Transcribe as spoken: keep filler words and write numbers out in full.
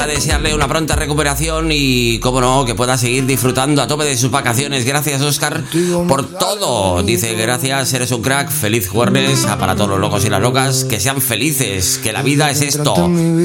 para desearle una pronta recuperación y, como no, que pueda seguir disfrutando a tope de sus vacaciones. Gracias, Óscar, por todo. Dice, gracias, eres un crack, feliz jueves. Para todos los locos y las locas, que sean felices, que la vida es esto.